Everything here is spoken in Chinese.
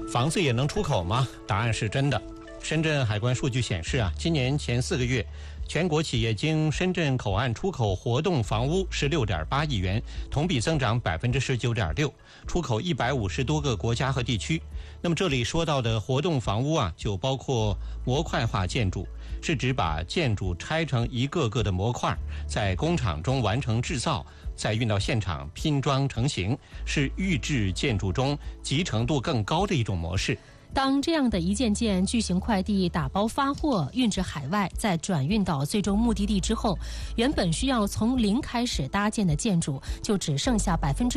房子也能出口吗？答案是真的。深圳海关数据显示今年前4个月，全国企业经深圳口岸出口活动房屋16.8亿元，同比增长19.6%，出口150多个国家和地区。那么这里说到的活动房屋就包括模块化建筑，是指把建筑拆成一个个的模块，在工厂中完成制造，再运到现场拼装成型，是预制建筑中集成度更高的一种模式。 当这样的一件件巨型快递打包发货，运至海外，再转运到最终目的地之后，原本需要从零开始搭建的建筑，就只剩下